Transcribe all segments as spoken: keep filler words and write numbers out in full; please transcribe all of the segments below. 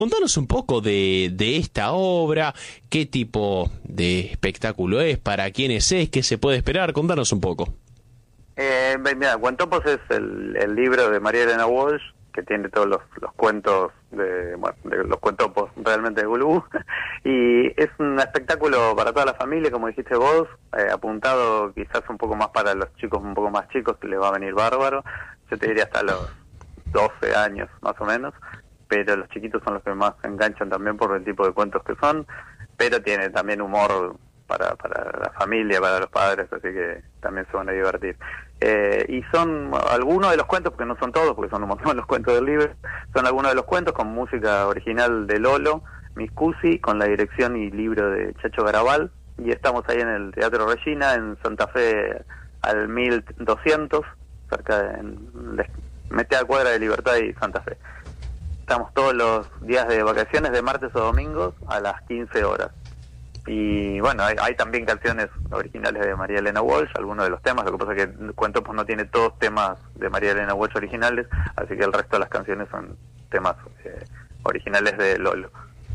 Contanos un poco de, de esta obra, qué tipo de espectáculo es, para quiénes es, qué se puede esperar, contanos un poco. Eh, mira, Cuentopos es el, el libro de María Elena Walsh, que tiene todos los, los cuentos de, bueno, de los cuentopos realmente de Gulú, y es un espectáculo para toda la familia, como dijiste vos, eh, apuntado quizás un poco más para los chicos un poco más chicos, que les va a venir bárbaro, yo te diría hasta los doce años más o menos, pero los chiquitos son los que más se enganchan también por el tipo de cuentos que son, pero tiene también humor para, para la familia, para los padres, así que también se van a divertir. Eh, y son algunos de los cuentos, porque no son todos, porque son un montón los cuentos del libro, son algunos de los cuentos con música original de Lolo Miscusi, con la dirección y libro de Chacho Garabal, y estamos ahí en el Teatro Regina, en Santa Fe al mil doscientos, cerca de en, de, metida cuadra de Libertad y Santa Fe. Estamos todos los días de vacaciones, de martes o domingos, a las quince horas. Y bueno, hay, hay también canciones originales de María Elena Walsh, algunos de los temas, lo que pasa es que Cuentopos no tiene todos temas de María Elena Walsh originales, así que el resto de las canciones son temas eh, originales de Lolo.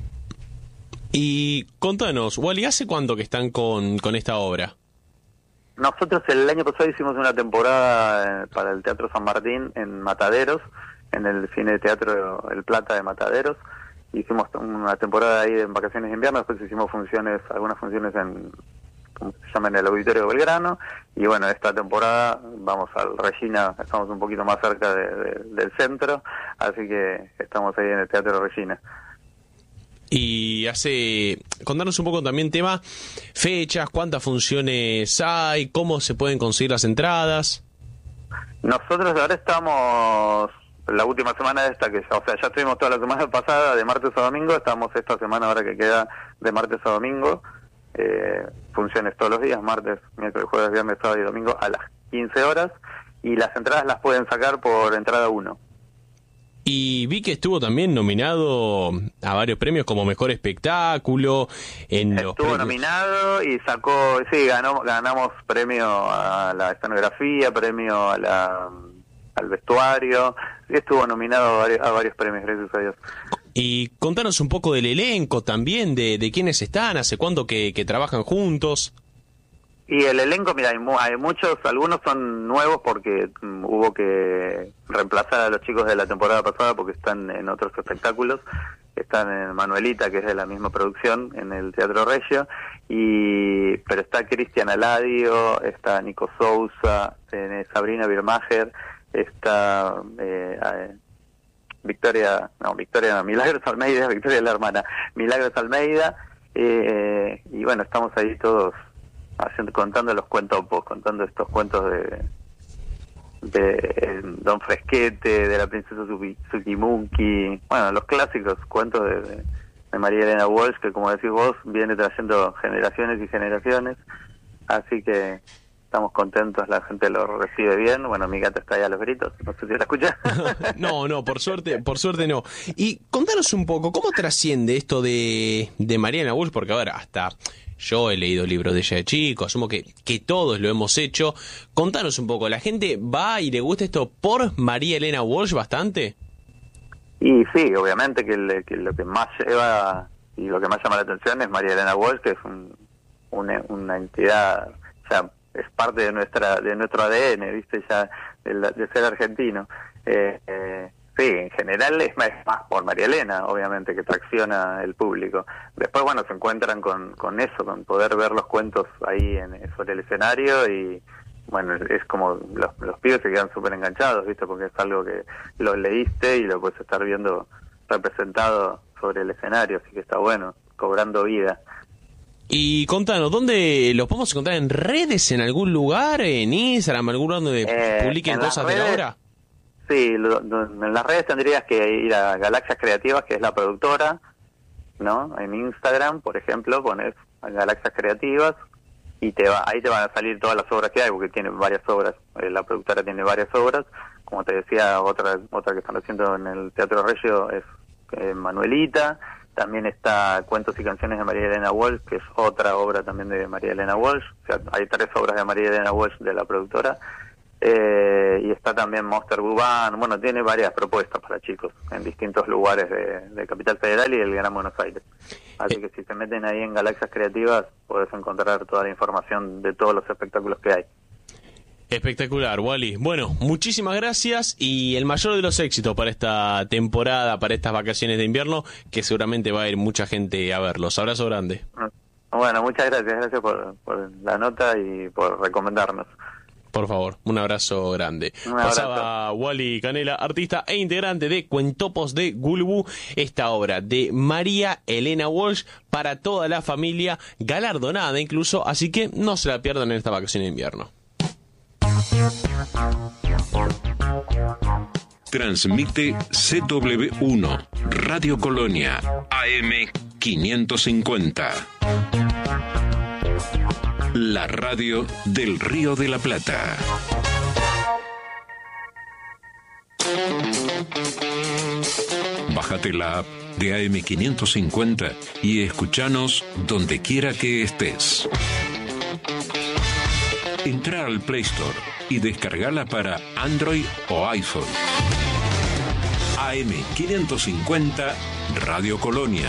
Y contanos, Wally, ¿hace cuánto que están con, con esta obra? Nosotros el año pasado hicimos una temporada eh, para el Teatro San Martín en Mataderos, en el Cine de Teatro El Plata de Mataderos. Hicimos una temporada ahí en vacaciones de invierno, después hicimos funciones, algunas funciones en, ¿cómo se llama?, en el Auditorio de Belgrano, y bueno, esta temporada vamos al Regina, estamos un poquito más cerca de, de, del centro, así que estamos ahí en el Teatro Regina. Y hace, contanos un poco también tema, fechas, cuántas funciones hay, cómo se pueden conseguir las entradas. Nosotros ahora estamos la última semana de esta, que o sea, ya estuvimos toda la semana pasada de martes a domingo, estamos esta semana ahora que queda de martes a domingo, eh, funciones todos los días, martes, miércoles, jueves, viernes, sábado y domingo a las quince horas, y las entradas las pueden sacar por entrada uno. Y vi que estuvo también nominado a varios premios como Mejor Espectáculo. En Estuvo los premios. nominado y sacó, sí, ganó, ganamos premio a la escenografía, premio a la al vestuario, y estuvo nominado a varios, a varios premios, gracias a Dios. Y contanos un poco del elenco también, de, de quiénes están, hace cuánto que, que trabajan juntos. Y el elenco, mira, hay, mu hay muchos, algunos son nuevos porque um, hubo que reemplazar a los chicos de la temporada pasada porque están en otros espectáculos, están en Manuelita, que es de la misma producción, en el Teatro Regio, y pero está Cristian Aladio, está Nico Sousa, eh, Sabrina Birmacher, está eh, eh, Victoria, no, Victoria no, Milagros Almeida, Victoria es la hermana, Milagros Almeida, eh, y bueno, estamos ahí todos haciendo, contando los cuentopos, contando estos cuentos de de eh, Don Fresquete, de la princesa Tsukimuki, bueno, los clásicos cuentos de, de, de María Elena Walsh, que como decís vos, viene trayendo generaciones y generaciones, así que estamos contentos, la gente lo recibe bien. Bueno, mi gata está ahí a los gritos, no sé si la escuchás. No, no, por suerte, por suerte no. Y contanos un poco, ¿cómo trasciende esto de, de María Elena Walsh? Porque ahora hasta yo he leído libros de ella de chico, asumo que, que todos lo hemos hecho. Contanos un poco, ¿la gente va y le gusta esto por María Elena Walsh bastante? Y sí, obviamente que, le, que lo que más lleva y lo que más llama la atención es María Elena Walsh, que es un, una, una entidad, o sea, es parte de nuestra de nuestro A D N, ¿viste? Ya de, la, de ser argentino. Eh, eh, sí, en general es más, es más por María Elena, obviamente, que tracciona el público. Después, bueno, se encuentran con, con eso, con poder ver los cuentos ahí en, sobre el escenario y, bueno, es como los, los pibes se quedan súper enganchados, ¿viste? Porque es algo que lo leíste y lo puedes estar viendo representado sobre el escenario, así que está bueno, cobrando vida. Y contanos, ¿dónde los podemos encontrar? ¿En redes, en algún lugar? ¿En Instagram, algún lugar donde eh, publiquen cosas redes, de la obra? Sí, lo, lo, en las redes tendrías que ir a Galaxias Creativas, que es la productora, ¿no? En Instagram, por ejemplo, pones Galaxias Creativas y te va, ahí te van a salir todas las obras que hay, porque tiene varias obras, eh, la productora tiene varias obras, como te decía, otra otra que están haciendo en el Teatro Regio es eh, Manuelita. También está Cuentos y Canciones de María Elena Walsh, que es otra obra también de María Elena Walsh. O sea, hay tres obras de María Elena Walsh de la productora. Eh, y está también Monster Urban, bueno, tiene varias propuestas para chicos en distintos lugares de, de Capital Federal y del Gran Buenos Aires. Así que si se meten ahí en Galaxias Creativas, podés encontrar toda la información de todos los espectáculos que hay. Espectacular, Wally. Bueno, muchísimas gracias y el mayor de los éxitos para esta temporada, para estas vacaciones de invierno, que seguramente va a ir mucha gente a verlos. Abrazo grande. Bueno, muchas gracias, gracias por, por la nota y por recomendarnos. Por favor, un abrazo grande. Un abrazo. Pasaba Wally Canela, artista e integrante de Cuentopos de Gulubú, esta obra de María Elena Walsh para toda la familia, galardonada incluso, así que no se la pierdan en esta vacación de invierno. Transmite C W uno, Radio Colonia, A M quinientos cincuenta. La radio del Río de la Plata. Bájate la app de A M quinientos cincuenta y escúchanos donde quiera que estés. Entra al Play Store y descargala para Android o iPhone. A M quinientos cincuenta Radio Colonia.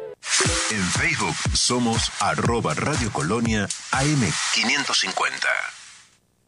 En Facebook somos arroba Radio Colonia A M quinientos cincuenta.